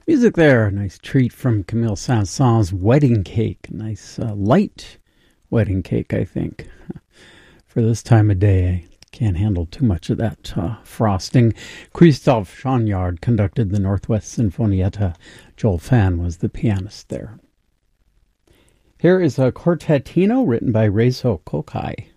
Music there, a nice treat from Camille Saint-Saëns' Wedding Cake. Nice light wedding cake, I think, for this time of day. I can't handle too much of that frosting. Christophe Chagnard conducted the Northwest Sinfonietta. Joel Fan was the pianist there. Here is a quartetino written by Reizo Kokai.